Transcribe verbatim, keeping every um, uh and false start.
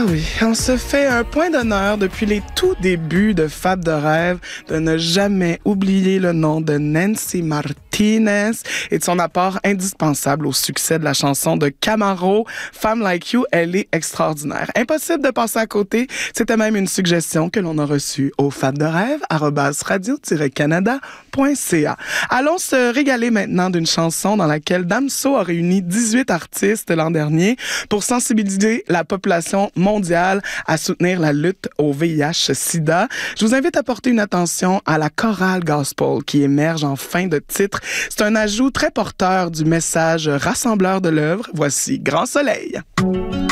oui, on se fait un point d'honneur depuis les tout débuts de Fab de rêve de ne jamais oublier le nom de Nancy Martinez et de son apport indispensable au succès de la chanson de Camaro, Femme Like You. Elle est extraordinaire. Impossible de passer à côté. C'était même une suggestion que l'on a reçue au fab de rêve arobase radio tiret canada point c a. Allons se régaler maintenant d'une chanson dans laquelle Damso a réuni dix-huit artistes l'an dernier pour sensibiliser la population mondiale à soutenir la lutte au V I H sida. Je vous invite à porter une attention à la chorale gospel qui émerge en fin de titre. C'est un ajout très porteur du message rassembleur de l'œuvre. Voici Grand Soleil.